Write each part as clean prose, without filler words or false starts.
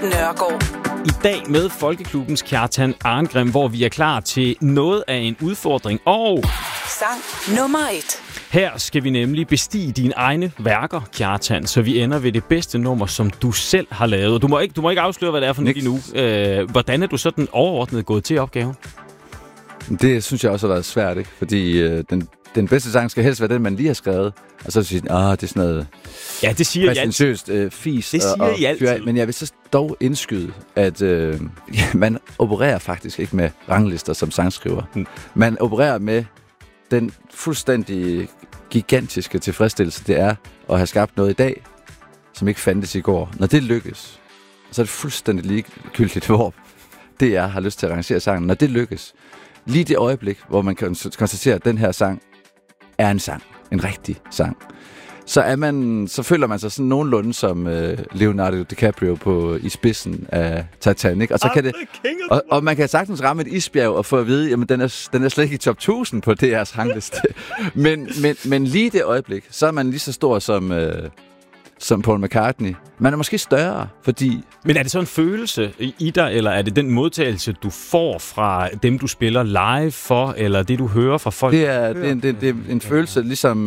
Nørgaard. I dag med Folkeklubbens Kjartan Arngrim, hvor vi er klar til noget af en udfordring. Og sang nummer 1. Her skal vi nemlig bestige dine egne værker, Kjartan, så vi ender ved det bedste nummer, som du selv har lavet. Du må ikke afsløre, hvad det er for noget endnu. Hvordan er du sådan overordnet gået til opgaven? Det synes jeg også har været svært, ikke? Fordi den bedste sang skal helst være den, man lige har skrevet. Og så siger det er sådan noget... Ja, det siger jeg altid. Fis. Det siger I altid. Men jeg vil så dog indskyde, at man opererer faktisk ikke med ranglister som sangskriver. Man opererer med den fuldstændig gigantiske tilfredsstillelse, det er at have skabt noget i dag, som ikke fandtes i går. Når det lykkes, så er det fuldstændig ligegyldigt, hvor det er, har lyst til at arrangere sangen. Når det lykkes, lige det øjeblik, hvor man kan konstatere, at den her sang er en sang, en rigtig sang, så føler man sig sådan nogenlunde som Leonardo DiCaprio i spidsen af Titanic. Og så kan det, og man kan sagtens ramme et isbjerg og få at vide, jamen den er slet ikke i top 1000 på DR's rangliste. men lige det øjeblik, så er man lige så stor som Paul McCartney. Man er måske større, fordi... Men er det så en følelse i dig, eller er det den modtagelse, du får fra dem, du spiller live for, eller det, du hører fra folk? Det er en følelse, ligesom...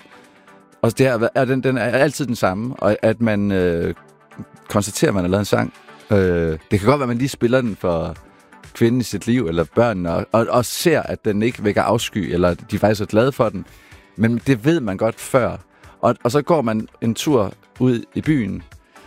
og den er altid den samme, og at man konstaterer, at man har lavet en sang. Det kan godt være, at man lige spiller den for kvinden i sit liv, eller børnene, og ser, at den ikke vækker afsky, eller de faktisk er glade for den. Men det ved man godt før. Og så går man en tur ud i byen,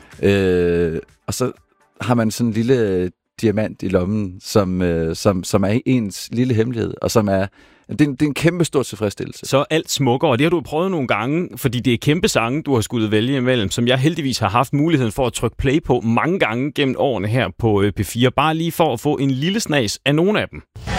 og så har man sådan en lille diamant i lommen, som er ens lille hemmelighed, og som er... Det er en kæmpe stor tilfredsstillelse. Så alt smukkere, og det har du prøvet nogle gange, fordi det er kæmpe sange, du har skulle vælge imellem, som jeg heldigvis har haft muligheden for at trykke play på mange gange gennem årene her på P4, bare lige for at få en lille snas af nogle af dem.